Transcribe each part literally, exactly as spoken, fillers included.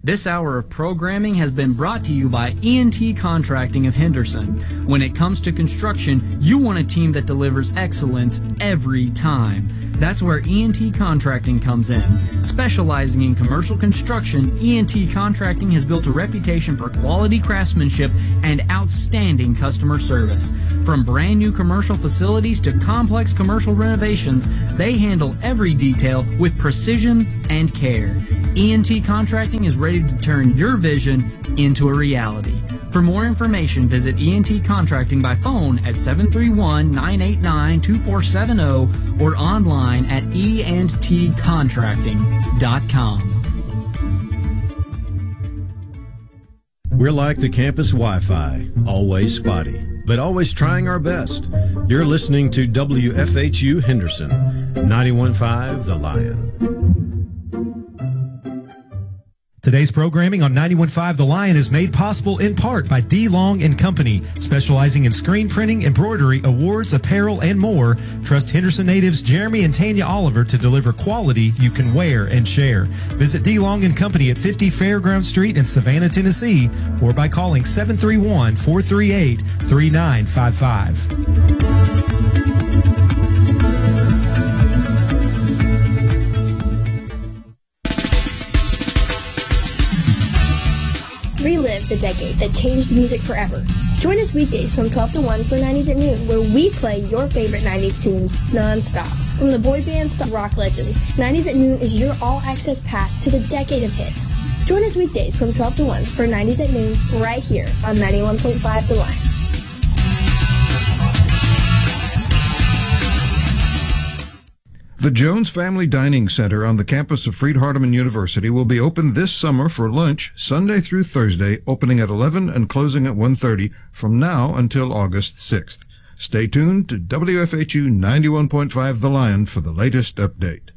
This hour of programming has been brought to you by E and T Contracting of Henderson. When it comes to construction, you want a team that delivers excellence every time. That's where E and T Contracting comes in. Specializing in commercial construction, E and T Contracting has built a reputation for quality craftsmanship and outstanding customer service. From brand new commercial facilities to complex commercial renovations, they handle every detail with precision and care. E and T Contracting is ready to turn your vision into a reality. For more information, visit E and T Contracting by phone at seven three one, nine eight nine, two four seven zero or online at e and t contracting dot com. We're like the campus Wi-Fi, always spotty, but always trying our best. You're listening to W F H U Henderson, ninety-one point five The Lion. Today's programming on ninety-one point five The Lion is made possible in part by D. Long and Company, specializing in screen printing, embroidery, awards, apparel, and more. Trust Henderson natives Jeremy and Tanya Oliver to deliver quality you can wear and share. Visit D. Long and Company at fifty Fairground Street in Savannah, Tennessee, or by calling seven three one, four three eight, three nine five five. Relive the decade that changed music forever. Join us weekdays from twelve to one for nineties at Noon, where we play your favorite nineties tunes non-stop. From the boy bands to rock legends, nineties at Noon is your all-access pass to the decade of hits. Join us weekdays from twelve to one for nineties at Noon, right here on ninety-one point five The Lion. The Jones Family Dining Center on the campus of Freed-Hardeman University will be open this summer for lunch Sunday through Thursday, opening at eleven and closing at one thirty from now until August sixth. Stay tuned to W F H U ninety-one point five The Lion for the latest update.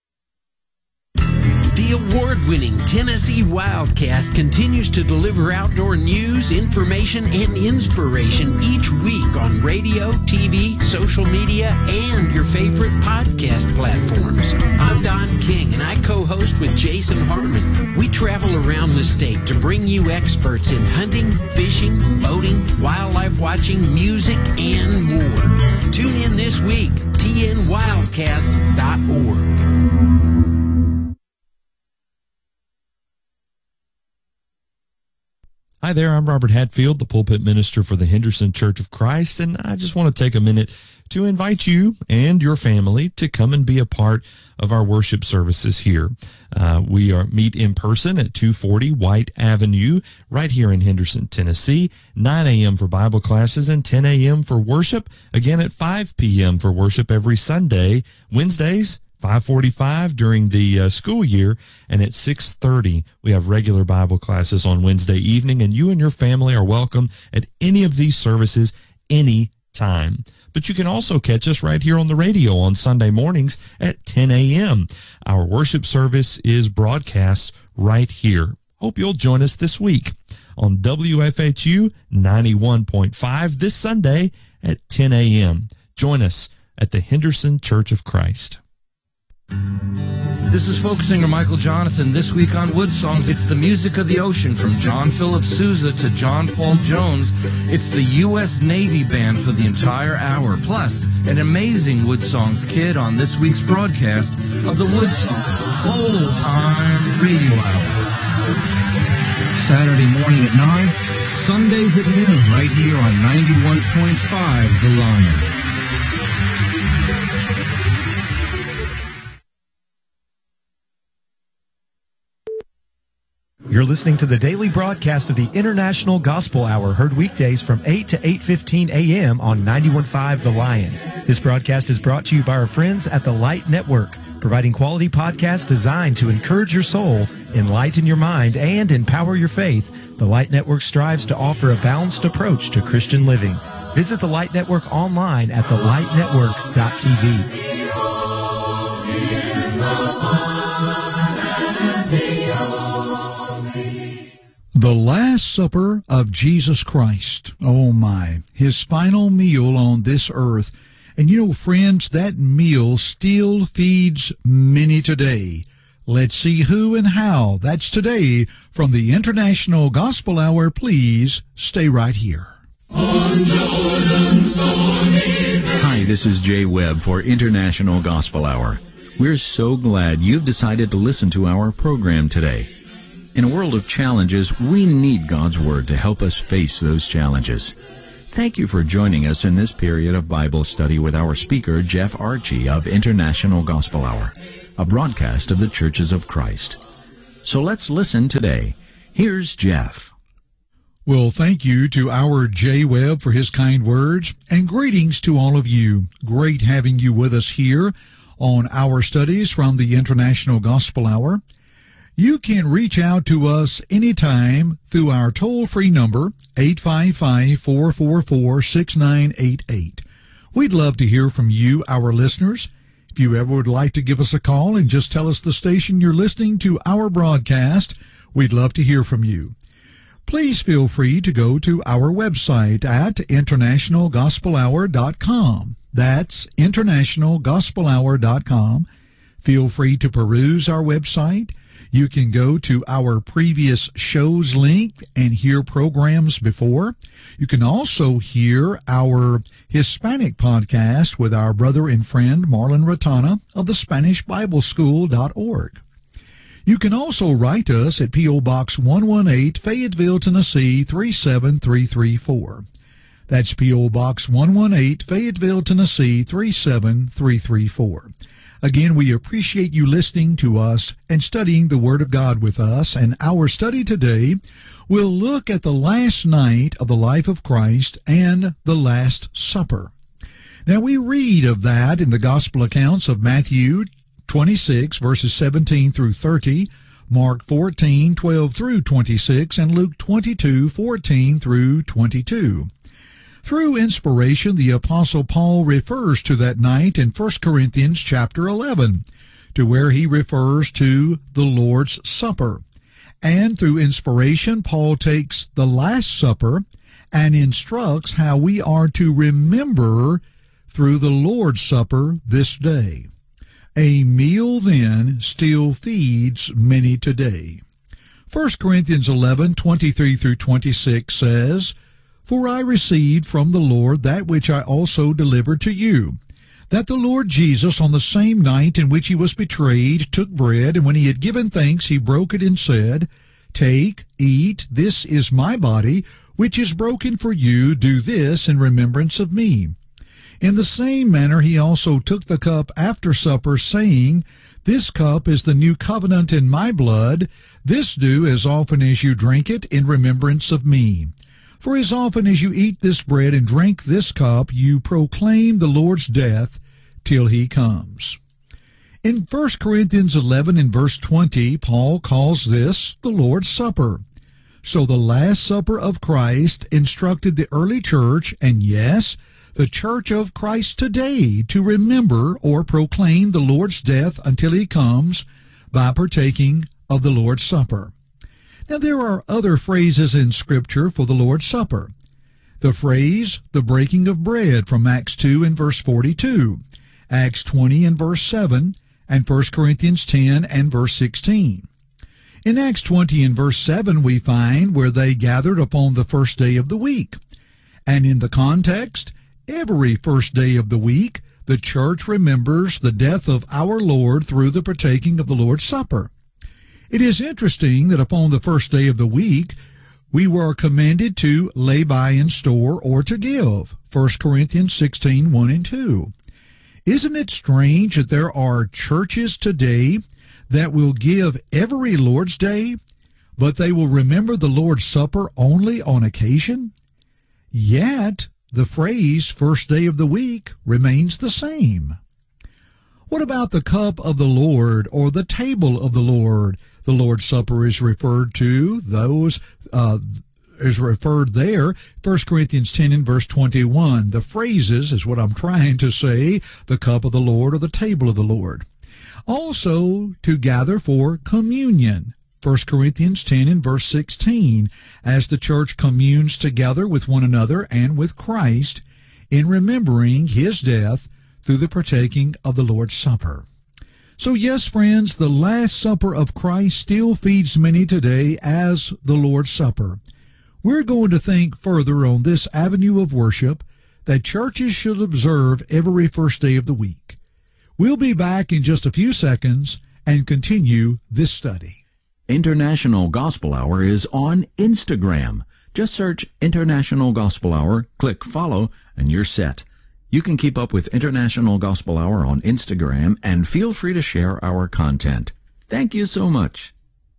The award-winning Tennessee Wildcast continues to deliver outdoor news, information, and inspiration each week on radio, T V, social media, and your favorite podcast platforms. I'm Don King, and I co-host with Jason Harmon. We travel around the state to bring you experts in hunting, fishing, boating, wildlife watching, music, and more. Tune in this week, T N wildcast dot org. Hi there, I'm Robert Hatfield, the pulpit minister for the Henderson Church of Christ, and I just want to take a minute to invite you and your family to come and be a part of our worship services here. Uh, we are meet in person at two forty White Avenue, right here in Henderson, Tennessee, nine a.m. for Bible classes and ten a.m. for worship, again at five p.m. for worship every Sunday. Wednesdays, five forty-five during the uh, school year, and at six thirty we have regular Bible classes on Wednesday evening, and you and your family are welcome at any of these services any time. But you can also catch us right here on the radio on Sunday mornings at ten a.m. Our worship service is broadcast right here. Hope you'll join us this week on W F H U ninety-one point five this Sunday at ten a.m. Join us at the Henderson Church of Christ. This is folk singer Michael Jonathan. This week on Wood Songs, it's the music of the ocean from John Philip Sousa to John Paul Jones. It's the U S Navy Band for the entire hour, plus an amazing Wood Songs kid on this week's broadcast of the Wood Songs Old Time Radio Hour. Saturday morning at nine, Sundays at noon, right here on ninety-one point five The Lion. You're listening to the daily broadcast of the International Gospel Hour, heard weekdays from eight to eight fifteen a.m. on ninety-one point five The Lion. This broadcast is brought to you by our friends at the Light Network, providing quality podcasts designed to encourage your soul, enlighten your mind, and empower your faith. The Light Network strives to offer a balanced approach to Christian living. Visit the Light Network online at the light network dot t v. The Last Supper of Jesus Christ. Oh my, his final meal on this earth. And you know, friends, that meal still feeds many today. Let's see who and how. That's today from the International Gospel Hour. Please stay right here. On Jordan's Hi, this is Jay Webb for International Gospel Hour. We're so glad you've decided to listen to our program today. In a world of challenges, we need God's Word to help us face those challenges. Thank you for joining us in this period of Bible study with our speaker, Jeff Archie of International Gospel Hour, a broadcast of the Churches of Christ. So let's listen today. Here's Jeff. Well, thank you to our Jay Webb for his kind words, and greetings to all of you. Great having you with us here on our studies from the International Gospel Hour. You can reach out to us anytime through our toll-free number, eight five five, four four four, six nine eight eight. We'd love to hear from you, our listeners. If you ever would like to give us a call and just tell us the station you're listening to our broadcast, we'd love to hear from you. Please feel free to go to our website at international gospel hour dot com. That's international gospel hour dot com. Feel free to peruse our website. You can go to our previous shows link and hear programs before. You can also hear our Hispanic podcast with our brother and friend Marlon Ratana of the Spanish Bible School dot org. You can also write us at P O. Box one one eight, Fayetteville, Tennessee three seven three three four. That's P O. Box one one eight, Fayetteville, Tennessee three seven three three four. Again, we appreciate you listening to us and studying the Word of God with us. And our study today will look at the last night of the life of Christ and the Last Supper. Now, we read of that in the Gospel accounts of Matthew twenty-six, verses seventeen through thirty, Mark fourteen, twelve through twenty-six, and Luke twenty-two, fourteen through twenty-two. Through inspiration, the Apostle Paul refers to that night in First Corinthians chapter eleven, to where he refers to the Lord's Supper. And through inspiration, Paul takes the Last Supper and instructs how we are to remember through the Lord's Supper this day. A meal then still feeds many today. First Corinthians eleven, twenty-three through twenty-six says, For I received from the Lord that which I also delivered to you, that the Lord Jesus, on the same night in which he was betrayed, took bread, and when he had given thanks, he broke it and said, Take, eat, this is my body, which is broken for you. Do this in remembrance of me. In the same manner he also took the cup after supper, saying, This cup is the new covenant in my blood. This do as often as you drink it in remembrance of me. For as often as you eat this bread and drink this cup, you proclaim the Lord's death till he comes. In First Corinthians eleven and verse twenty, Paul calls this the Lord's Supper. So the Last Supper of Christ instructed the early church, and yes, the Church of Christ today, to remember or proclaim the Lord's death until he comes by partaking of the Lord's Supper. Now, there are other phrases in Scripture for the Lord's Supper. The phrase, the breaking of bread, from Acts two and verse forty-two, Acts twenty and verse seven, and First Corinthians ten and verse sixteen. In Acts twenty and verse seven, we find where they gathered upon the first day of the week. And in the context, every first day of the week, the church remembers the death of our Lord through the partaking of the Lord's Supper. It is interesting that upon the first day of the week, we were commanded to lay by in store or to give, First Corinthians sixteen, one and two. Isn't it strange that there are churches today that will give every Lord's Day, but they will remember the Lord's Supper only on occasion? Yet, the phrase first day of the week remains the same. What about the cup of the Lord or the table of the Lord? The Lord's Supper is referred to, those uh, is referred there, First Corinthians ten and verse twenty-one. The phrases is what I'm trying to say, the cup of the Lord or the table of the Lord. Also, to gather for communion, First Corinthians ten and verse sixteen, as the church communes together with one another and with Christ in remembering his death through the partaking of the Lord's Supper. So yes, friends, the Last Supper of Christ still feeds many today as the Lord's Supper. We're going to think further on this avenue of worship that churches should observe every first day of the week. We'll be back in just a few seconds and continue this study. International Gospel Hour is on Instagram. Just search International Gospel Hour, click follow, and you're set. You can keep up with International Gospel Hour on Instagram and feel free to share our content. Thank you so much.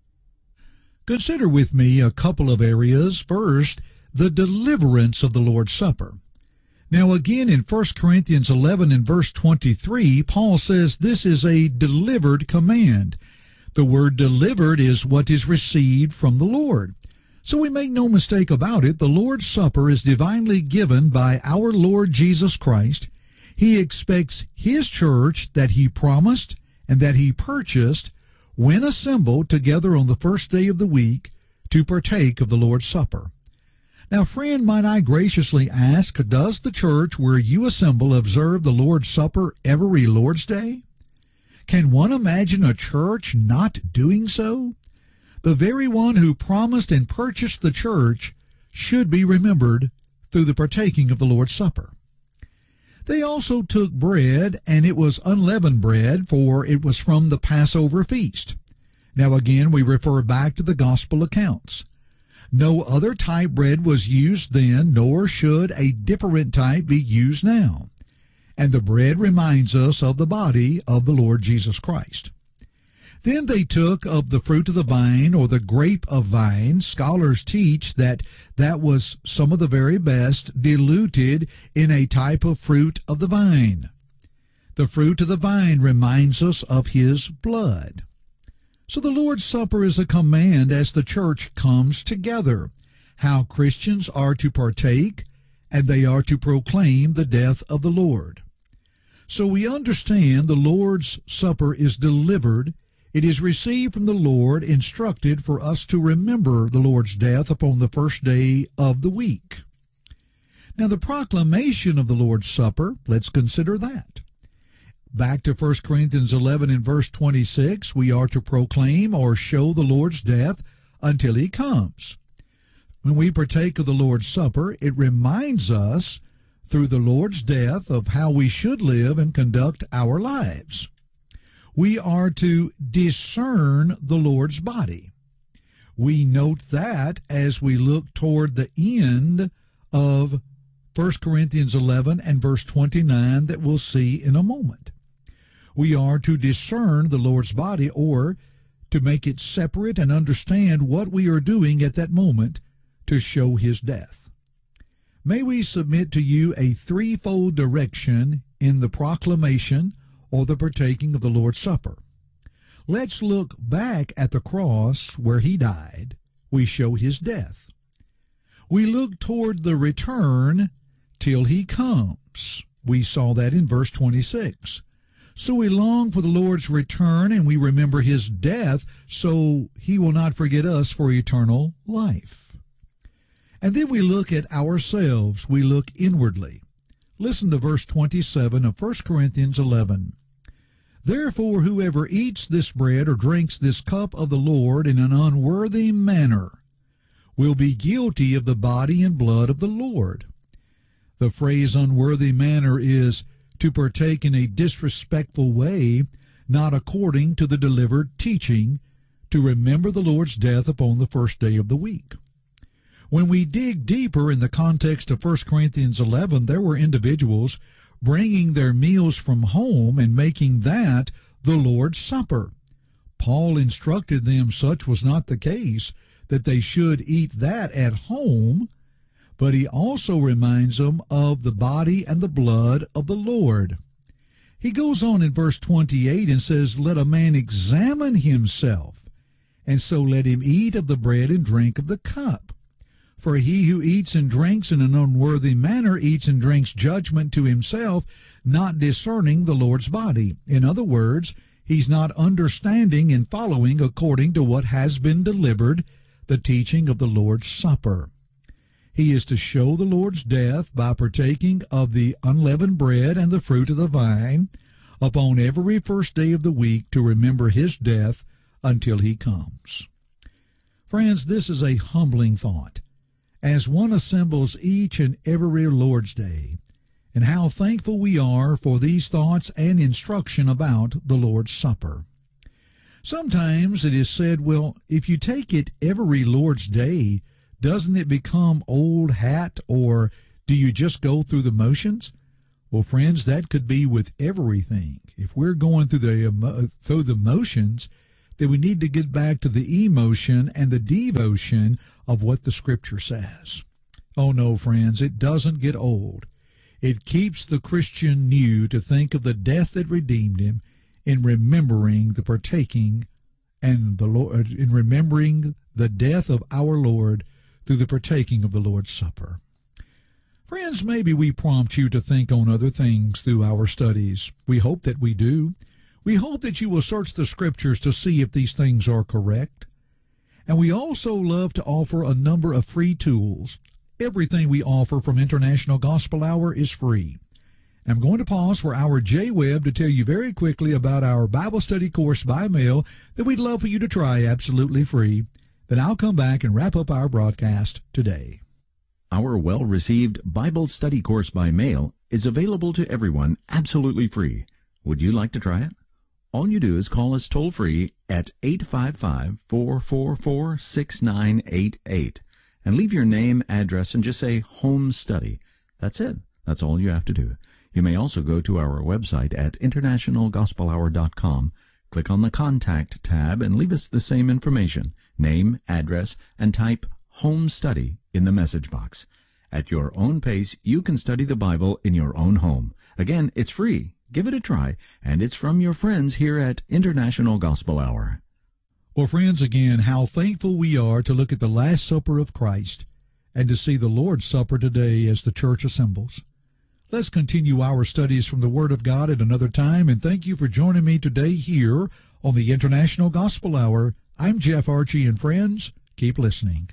Consider with me a couple of areas. First, the deliverance of the Lord's Supper. Now again in First Corinthians eleven and verse twenty-three, Paul says this is a delivered command. The word delivered is what is received from the Lord. So we make no mistake about it, the Lord's Supper is divinely given by our Lord Jesus Christ. He expects His church that He promised and that He purchased when assembled together on the first day of the week to partake of the Lord's Supper. Now, friend, might I graciously ask, does the church where you assemble observe the Lord's Supper every Lord's Day? Can one imagine a church not doing so? The very one who promised and purchased the church should be remembered through the partaking of the Lord's Supper. They also took bread, and it was unleavened bread, for it was from the Passover feast. Now again, we refer back to the gospel accounts. No other type bread was used then, nor should a different type be used now. And the bread reminds us of the body of the Lord Jesus Christ. Then they took of the fruit of the vine, or the grape of vine. Scholars teach that that was some of the very best, diluted in a type of fruit of the vine. The fruit of the vine reminds us of His blood. So the Lord's Supper is a command as the church comes together, how Christians are to partake, and they are to proclaim the death of the Lord. So we understand the Lord's Supper is delivered. It is received from the Lord, instructed for us to remember the Lord's death upon the first day of the week. Now, the proclamation of the Lord's Supper, let's consider that. Back to First Corinthians eleven and verse twenty-six, we are to proclaim or show the Lord's death until He comes. When we partake of the Lord's Supper, it reminds us through the Lord's death of how we should live and conduct our lives. We are to discern the Lord's body. We note that as we look toward the end of First Corinthians eleven and verse twenty-nine that we'll see in a moment. We are to discern the Lord's body, or to make it separate and understand what we are doing at that moment to show His death. May we submit to you a threefold direction in the proclamation or the partaking of the Lord's Supper. Let's look back at the cross where He died. We show His death. We look toward the return till He comes. We saw that in verse twenty-six. So we long for the Lord's return, and we remember His death, so He will not forget us for eternal life. And then we look at ourselves. We look inwardly. Listen to verse twenty-seven of First Corinthians eleven. Therefore, whoever eats this bread or drinks this cup of the Lord in an unworthy manner will be guilty of the body and blood of the Lord. The phrase unworthy manner is to partake in a disrespectful way, not according to the delivered teaching, to remember the Lord's death upon the first day of the week. When we dig deeper in the context of First Corinthians eleven, there were individuals bringing their meals from home and making that the Lord's Supper. Paul instructed them such was not the case, that they should eat that at home, but he also reminds them of the body and the blood of the Lord. He goes on in verse twenty-eight and says, let a man examine himself, and so let him eat of the bread and drink of the cup. For he who eats and drinks in an unworthy manner eats and drinks judgment to himself, not discerning the Lord's body. In other words, he's not understanding and following according to what has been delivered, the teaching of the Lord's Supper. He is to show the Lord's death by partaking of the unleavened bread and the fruit of the vine, upon every first day of the week to remember his death until he comes. Friends, this is a humbling thought as one assembles each and every Lord's Day, and how thankful we are for these thoughts and instruction about the Lord's Supper. Sometimes it is said, well, if you take it every Lord's Day, doesn't it become old hat, or do you just go through the motions? Well, friends, that could be with everything. If we're going through the through the motions, then we need to get back to the emotion and the devotion of what the Scripture says. Oh no, friends, it doesn't get old. It keeps the Christian new to think of the death that redeemed him, in remembering the partaking and the Lord, in remembering the death of our Lord through the partaking of the Lord's Supper. Friends, maybe we prompt you to think on other things through our studies. We hope that we do. We hope that you will search the Scriptures to see if these things are correct. And we also love to offer a number of free tools. Everything we offer from International Gospel Hour is free. I'm going to pause for our J-Web to tell you very quickly about our Bible study course by mail that we'd love for you to try absolutely free. Then I'll come back and wrap up our broadcast today. Our well-received Bible study course by mail is available to everyone absolutely free. Would you like to try it? All you do is call us toll-free at eight five five, four four four, six nine eight eight and leave your name, address, and just say Home Study. That's it. That's all you have to do. You may also go to our website at international gospel hour dot com, click on the Contact tab, and leave us the same information, name, address, and type Home Study in the message box. At your own pace, you can study the Bible in your own home. Again, it's free. Give it a try, and it's from your friends here at International Gospel Hour. Well, friends, again, how thankful we are to look at the Last Supper of Christ and to see the Lord's Supper today as the church assembles. Let's continue our studies from the Word of God at another time, and thank you for joining me today here on the International Gospel Hour. I'm Jeff Archie, and friends, keep listening.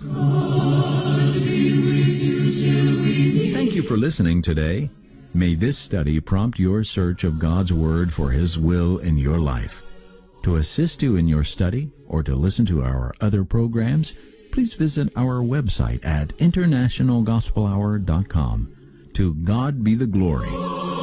God be with you till we meet. Thank you for listening today. May this study prompt your search of God's Word for His will in your life. To assist you in your study or to listen to our other programs, please visit our website at international gospel hour dot com. To God be the glory.